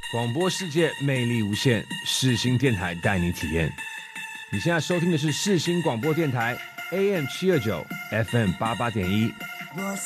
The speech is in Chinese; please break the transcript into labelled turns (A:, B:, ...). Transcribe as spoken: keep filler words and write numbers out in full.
A: 广播世界魅力无限，世新电台带你体验。你现在收听的是世新广播电台 A M 七二九 F M 八八点一。
B: 我